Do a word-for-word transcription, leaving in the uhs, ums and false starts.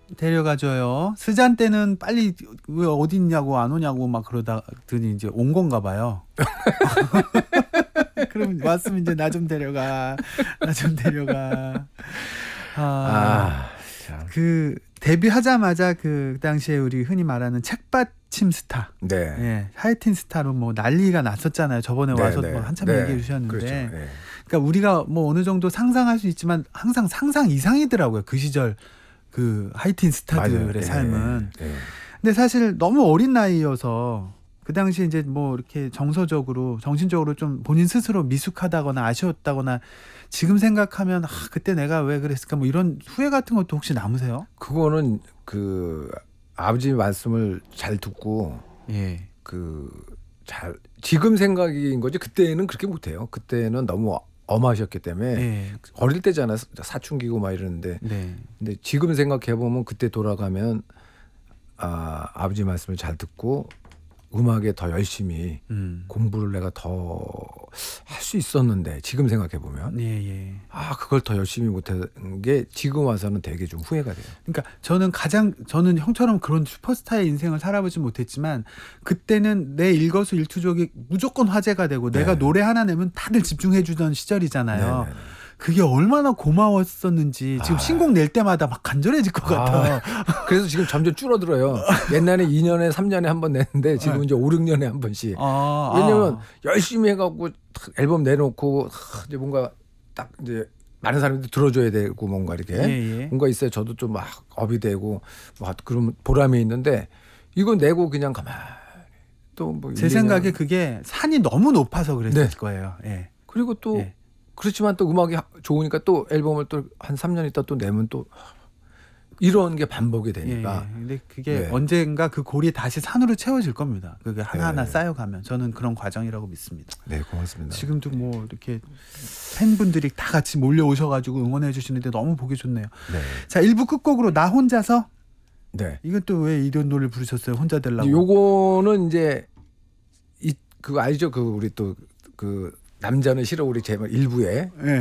데려가줘요. 스잔 때는 빨리 왜 어디 있냐고 안 오냐고 막 그러다더니 이제 온 건가 봐요. 그럼 왔으면 이제 나 좀 데려가, 나 좀 데려가. 아, 아, 참. 그 데뷔하자마자 그 당시에 우리 흔히 말하는 책받침 스타, 네. 예, 하이틴 스타로 뭐 난리가 났었잖아요. 저번에 네, 와서 네. 뭐 한참 네. 얘기해 주셨는데, 그렇죠. 네. 그러니까 우리가 뭐 어느 정도 상상할 수 있지만 항상 상상 이상이더라고요. 그 시절 그 하이틴 스타들의 맞아요. 삶은. 네. 네. 근데 사실 너무 어린 나이여서 그 당시에 이제 뭐 이렇게 정서적으로 정신적으로 좀 본인 스스로 미숙하다거나 아쉬웠다거나 지금 생각하면 아 그때 내가 왜 그랬을까 뭐 이런 후회 같은 것도 혹시 남으세요? 그거는 그 아버지 말씀을 잘 듣고 예. 그 잘 지금 생각인 거지 그때는 그렇게 못해요. 그때는 너무 엄하셨기 때문에 예. 어릴 때잖아 사춘기고 막 이러는데 네. 근데 지금 생각해 보면 그때 돌아가면 아 아버지 말씀을 잘 듣고 음악에 더 열심히 음. 공부를 내가 더 할 수 있었는데 지금 생각해 보면 예, 예. 아 그걸 더 열심히 못한 게 지금 와서는 되게 좀 후회가 돼요. 그러니까 저는 가장 저는 형처럼 그런 슈퍼스타의 인생을 살아보지 못했지만 그때는 내 일거수일투족이 무조건 화제가 되고 네. 내가 노래 하나 내면 다들 집중해 주던 시절이잖아요. 네네네. 그게 얼마나 고마웠었는지 지금 아. 신곡 낼 때마다 막 간절해질 것 같아요. 그래서 지금 점점 줄어들어요. 옛날에 이 년에 삼 년에 한 번 냈는데 지금 네. 이제 오, 육 년에 한 번씩. 아, 왜냐면 아. 열심히 해갖고 탁 앨범 내놓고 하, 이제 뭔가 딱 이제 많은 사람들이 들어줘야 되고 뭔가 이렇게 예, 예. 뭔가 있어야 저도 좀 막 업이 되고 막 그런 보람이 있는데 이거 내고 그냥 가만히 또뭐 제 생각에 그게 산이 너무 높아서 그랬을 네. 거예요. 예. 그리고 또 예. 그렇지만 또 음악이 좋으니까 또 앨범을 또 한 삼 년 있다 또 내면 또 이런 게 반복이 예, 되니까 예. 근데 그게 네. 언젠가 그 골이 다시 산으로 채워질 겁니다. 그게 하나하나 네. 쌓여가면 저는 그런 과정이라고 믿습니다. 네 고맙습니다. 지금도 뭐 이렇게 팬분들이 다 같이 몰려오셔가지고 응원해 주시는데 너무 보기 좋네요. 네. 자, 일 부 끝곡으로 나 혼자서 네. 이건 또 왜 이런 노래를 부르셨어요? 혼자 되려고. 요거는 이제 이 그거 알죠? 그 우리 또 그 남자는 싫어 우리 제목 일부에 예.